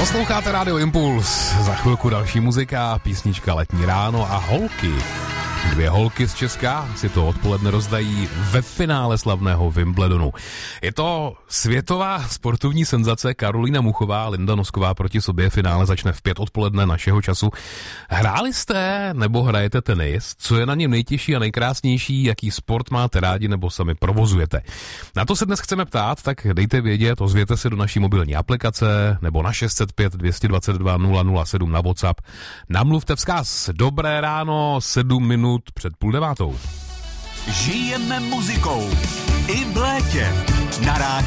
Posloucháte Rádio Impuls, za chvilku další muzika, písnička Letní ráno a holky. 2 holky z Česka si to odpoledne rozdají ve finále slavného Wimbledonu. Je to světová sportovní senzace. Karolína Muchová a Linda Nosková proti sobě. Finále začne v 5 odpoledne našeho času. Hráli jste nebo hrajete tenis? Co je na něm nejtěžší a nejkrásnější? Jaký sport máte rádi nebo sami provozujete? Na to se dnes chceme ptát, tak dejte vědět, ozvěte se do naší mobilní aplikace nebo na 605 222 007 na WhatsApp. Namluvte vzkaz. Dobré ráno, 7 minut před 8:30. Žijeme muzikou i v létě na rádiu.